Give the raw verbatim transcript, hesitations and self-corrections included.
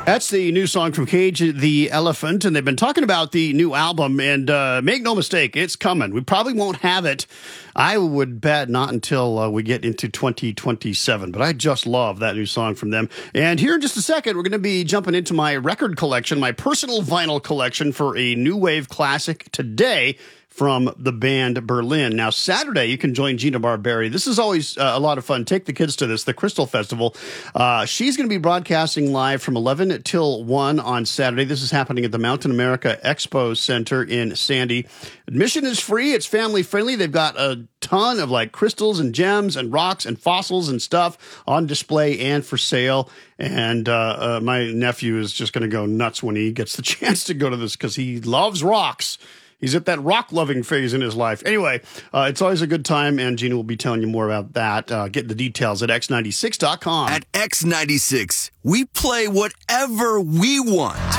That's the new song from Cage the Elephant, and they've been talking about the new album, and uh, make no mistake, it's coming. We probably won't have it, I would bet, not until uh, we get into twenty twenty-seven, but I just love that new song from them. And here in just a second, we're going to be jumping into my record collection, my personal vinyl collection for a new wave classic today from the band Berlin. Now, Saturday, you can join Gina Barberi. This is always uh, a lot of fun. Take the kids to this, the Crystal Festival. Uh, she's going to be broadcasting live from eleven till one on Saturday. This is happening at the Mountain America Expo Center in Sandy. Admission is free. It's family friendly. They've got a ton of like crystals and gems and rocks and fossils and stuff on display and for sale. And uh, uh, my nephew is just going to go nuts when he gets the chance to go to this because he loves rocks. He's at that rock-loving phase in his life. Anyway, uh, it's always a good time, and Gina will be telling you more about that. Uh, get the details at x ninety-six dot com. At X ninety-six, we play whatever we want.